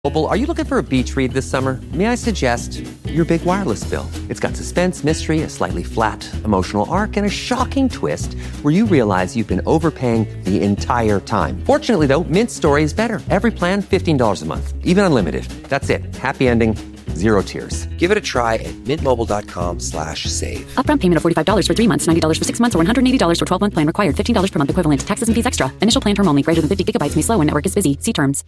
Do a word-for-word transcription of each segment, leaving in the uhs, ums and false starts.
Mobile, are you looking for a beach read this summer? May I suggest your big wireless bill? It's got suspense, mystery, a slightly flat emotional arc, and a shocking twist where you realize you've been overpaying the entire time. Fortunately, though, Mint's story is better. Every plan, fifteen dollars a month, even unlimited. That's it. Happy ending, zero tears. Give it a try at mintmobile.com slash save. Upfront payment of forty-five dollars for three months, ninety dollars for six months, or one hundred eighty dollars for twelve-month plan required. fifteen dollars per month equivalent. Taxes and fees extra. Initial plan term only. Greater than fifty gigabytes may slow when network is busy. See terms.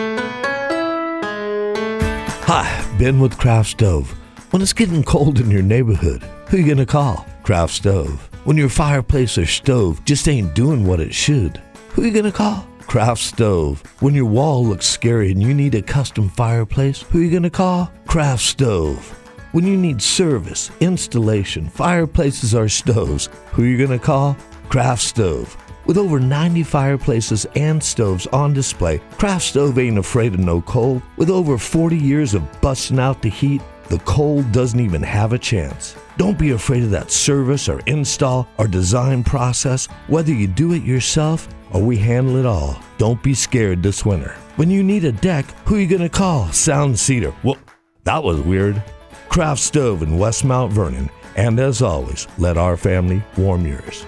Hi, Ben with Craft Stove. When it's getting cold in your neighborhood, who you gonna call? Craft Stove. When your fireplace or stove just ain't doing what it should, who you gonna call? Craft Stove. When your wall looks scary and you need a custom fireplace, who you gonna call? Craft Stove. When you need service, installation, fireplaces or stoves, who you gonna call? Craft Stove. With over ninety fireplaces and stoves on display, Craft Stove ain't afraid of no cold. With over forty years of busting out the heat, the cold doesn't even have a chance. Don't be afraid of that service or install or design process. Whether you do it yourself or we handle it all, don't be scared this winter. When you need a deck, who you gonna call? Sound Cedar. Well, that was weird. Craft Stove in West Mount Vernon. And as always, let our family warm yours.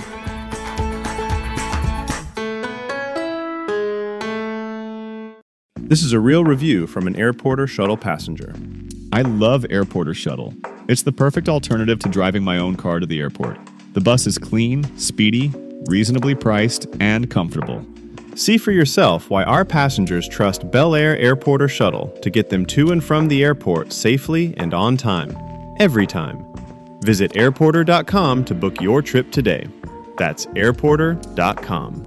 This is a real review from an Airporter shuttle passenger. I love Airporter Shuttle. It's the perfect alternative to driving my own car to the airport. The bus is clean, speedy, reasonably priced, and comfortable. See for yourself why our passengers trust Bel Air Airporter Shuttle to get them to and from the airport safely and on time, every time. Visit airporter dot com to book your trip today. That's airporter dot com.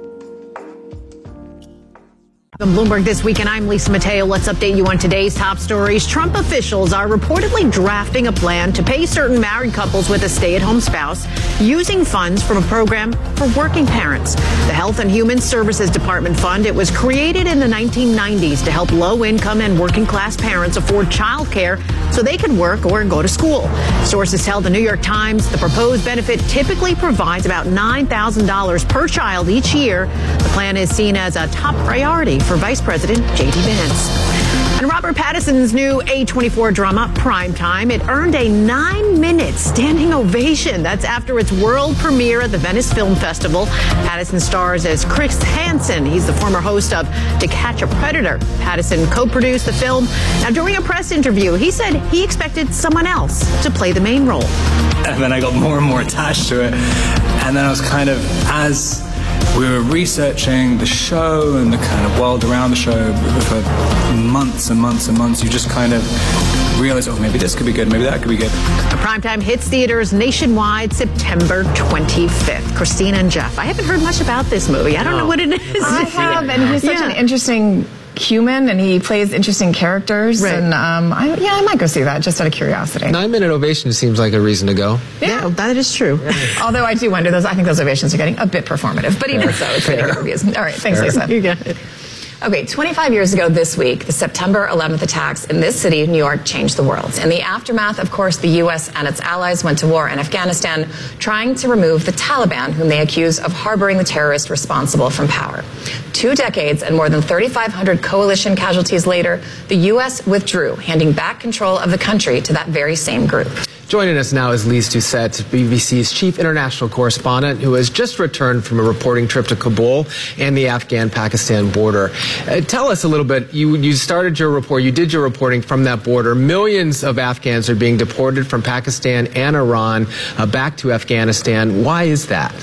From Bloomberg This Week, and I'm Lisa Mateo. Let's update you on today's top stories. Trump officials are reportedly drafting a plan to pay certain married couples with a stay-at-home spouse using funds from a program for working parents. The Health and Human Services Department fund, it was created in the nineteen nineties to help low-income and working-class parents afford child care so they could work or go to school. Sources tell the New York Times the proposed benefit typically provides about nine thousand dollars per child each year. The plan is seen as a top priority for Vice President J D Vance. And Robert Pattinson's new A twenty-four drama, Primetime, it earned a nine-minute standing ovation. That's after its world premiere at the Venice Film Festival. Pattison stars as Chris Hansen. He's the former host of To Catch a Predator. Pattison co-produced the film. Now, during a press interview, he said he expected someone else to play the main role. And then I got more and more attached to it. And then I was kind of, as we were researching the show and the kind of world around the show for months and months and months, you just kind of realize, oh, maybe this could be good, maybe that could be good. Primetime hits theaters nationwide September twenty-fifth. Christina and Jeff, I haven't heard much about this movie. I don't no. know what it is. I have, and he's such yeah. an interesting human, and he plays interesting characters, right. and um, I, yeah, I might go see that just out of curiosity. Nine-minute ovation seems like a reason to go. Yeah, yeah that is true. Yeah. Although I do wonder, those I think those ovations are getting a bit performative, but even so, it's getting good reviews. All right, thanks, Fair. Lisa. You got it. Okay, twenty-five years ago this week, the September eleventh attacks in this city of New York changed the world. In the aftermath, of course, the U S and its allies went to war in Afghanistan, trying to remove the Taliban, whom they accuse of harboring the terrorist responsible, from power. Two decades and more than thirty-five hundred coalition casualties later, the U S withdrew, handing back control of the country to that very same group. Joining us now is Lise Doucette, B B C's chief international correspondent, who has just returned from a reporting trip to Kabul and the Afghan-Pakistan border. Uh, tell us a little bit. You, you started your report, you did your reporting from that border. Millions of Afghans are being deported from Pakistan and Iran uh, back to Afghanistan. Why is that?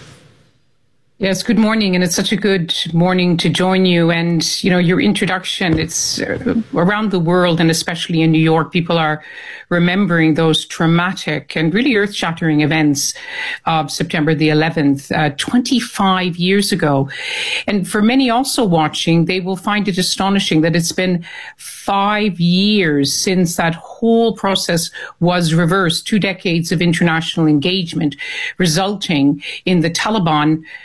Yes, good morning, and it's such a good morning to join you. And, you know, your introduction, it's uh, around the world, and especially in New York, people are remembering those traumatic and really earth-shattering events of September the eleventh, uh, twenty-five years ago. And for many also watching, they will find it astonishing that it's been five years since that whole process was reversed, two decades of international engagement, resulting in the Taliban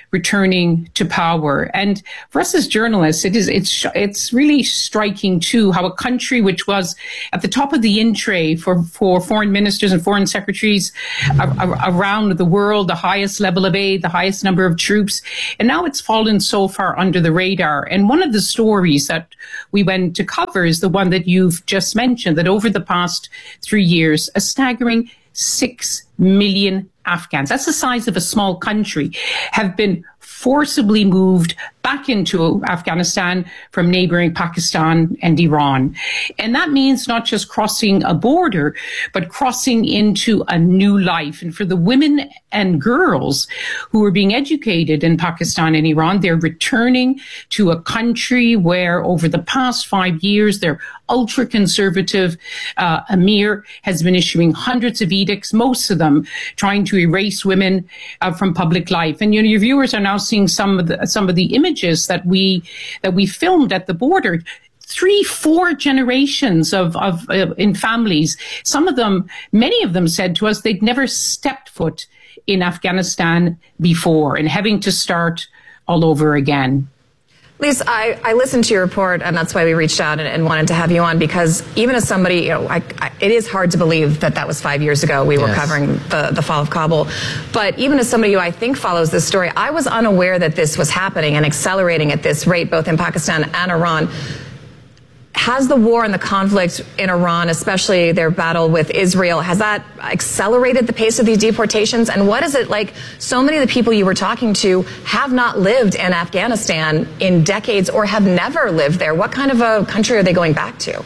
returning to power. And for us as journalists, it is it's it's really striking too how a country which was at the top of the in tray for, for foreign ministers and foreign secretaries a, a, around the world, the highest level of aid, the highest number of troops, and now it's fallen so far under the radar. And one of the stories that we went to cover is the one that you've just mentioned, that over the past three years, a staggering six million Afghans, that's the size of a small country, have been forcibly moved back into Afghanistan from neighboring Pakistan and Iran. And that means not just crossing a border, but crossing into a new life. And for the women and girls who are being educated in Pakistan and Iran, they're returning to a country where over the past five years, their ultra-conservative uh, emir has been issuing hundreds of edicts, most of them trying to erase women uh, from public life. And you know, your viewers are now seeing some of the some of the images that we that we filmed at the border. Three, four generations of of uh, in families. Some of them, many of them, said to us they'd never stepped foot in Afghanistan before, and having to start all over again. Lisa, I, I listened to your report, and that's why we reached out and, and wanted to have you on, because even as somebody, you know, I, I, it is hard to believe that that was five years ago. We yes. were covering the, the fall of Kabul. But even as somebody who I think follows this story, I was unaware that this was happening and accelerating at this rate, both in Pakistan and Iran. Has the war and the conflict in Iran, especially their battle with Israel, has that accelerated the pace of these deportations? And what is it like? So many of the people you were talking to have not lived in Afghanistan in decades or have never lived there. What kind of a country are they going back to?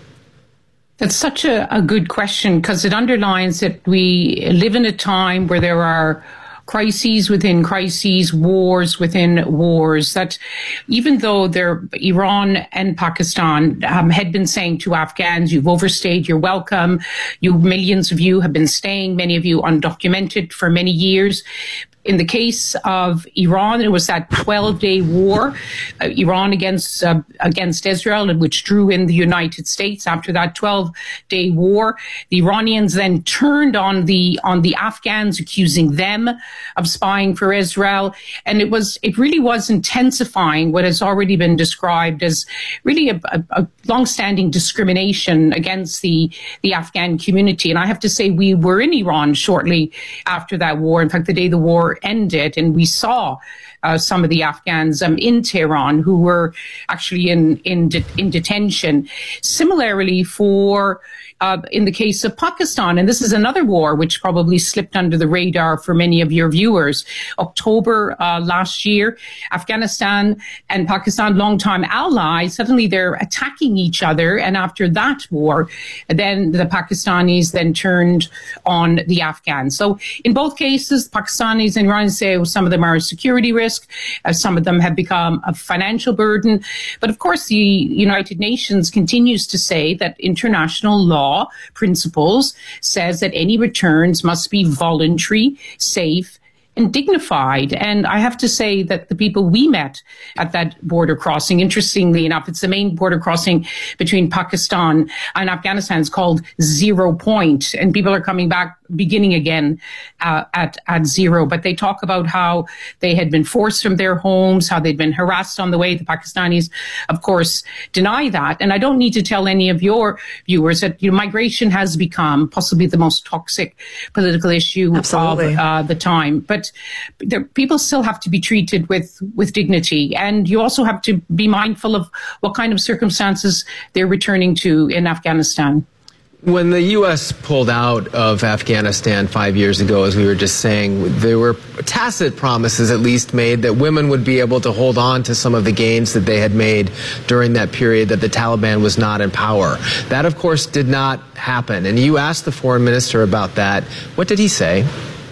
That's such a, a good question, because it underlines that we live in a time where there are crises within crises, wars within wars, that even though they're, Iran and Pakistan um, had been saying to Afghans, you've overstayed your welcome, you millions of you have been staying, many of you undocumented for many years. In the case of Iran, it was that twelve-day war, uh, Iran against uh, against Israel, which drew in the United States. After that twelve-day war, the Iranians then turned on the on the Afghans, accusing them of spying for Israel, and it was it really was intensifying what has already been described as really a, a, a long-standing discrimination against the the Afghan community. And I have to say, we were in Iran shortly after that war. In fact, the day the war ended, and we saw uh, some of the Afghans um, in Tehran who were actually in in, de- in detention. Similarly, for uh, in the case of Pakistan, and this is another war which probably slipped under the radar for many of your viewers. October uh, last year, Afghanistan and Pakistan, longtime allies, suddenly they're attacking each other, and after that war, then the Pakistanis then turned on the Afghans. So in both cases, Pakistanis and Iranians say oh, some of them are a security risk, uh, some of them have become a financial burden. But of course, the United Nations continues to say that international law principles says that any returns must be voluntary, safe, and dignified. And I have to say that the people we met at that border crossing, interestingly enough, it's the main border crossing between Pakistan and Afghanistan. It's called Zero Point, and people are coming back, beginning again uh, at, at zero. But they talk about how they had been forced from their homes, how they'd been harassed on the way. The Pakistanis, of course, deny that. And I don't need to tell any of your viewers that you know, migration has become possibly the most toxic political issue Absolutely. of uh, the time. But there, people still have to be treated with, with dignity. And you also have to be mindful of what kind of circumstances they're returning to in Afghanistan. When the U S pulled out of Afghanistan five years ago, as we were just saying, there were tacit promises at least made that women would be able to hold on to some of the gains that they had made during that period that the Taliban was not in power. That, of course, did not happen. And you asked the foreign minister about that. What did he say?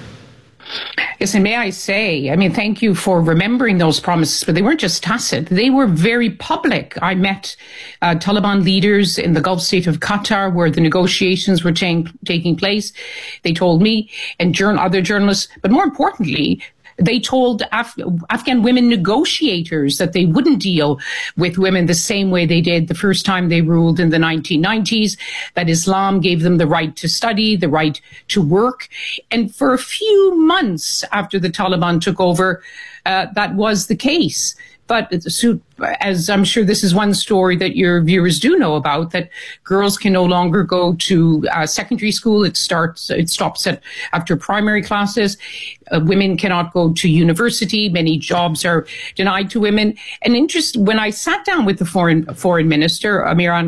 Yes, and may I say, I mean, thank you for remembering those promises, but they weren't just tacit. They were very public. I met uh, Taliban leaders in the Gulf state of Qatar where the negotiations were t- taking place. They told me and jour- other journalists, but more importantly, They told Af- Afghan women negotiators that they wouldn't deal with women the same way they did the first time they ruled in the nineteen nineties, that Islam gave them the right to study, the right to work. And for a few months after the Taliban took over, uh, that was the case. But as I'm sure this is one story that your viewers do know about, that girls can no longer go to uh, secondary school. It starts, it stops at after primary classes. Uh, women cannot go to university. Many jobs are denied to women. And interest, when I sat down with the foreign foreign minister, Amir